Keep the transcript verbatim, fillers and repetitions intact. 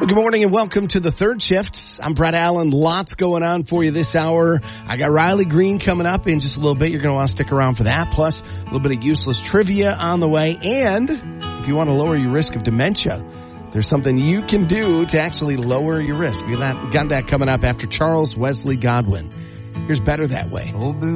Good morning and welcome to the third shift. I'm Brett Allen. Lots going on for you this hour. I got Riley Green coming up in just a little bit. You're going to want to stick around for that. Plus, a little bit of useless trivia on the way. And if you want to lower your risk of dementia, there's something you can do to actually lower your risk. We got that, got that coming up after Charles Wesley Godwin. Here's Better That Way.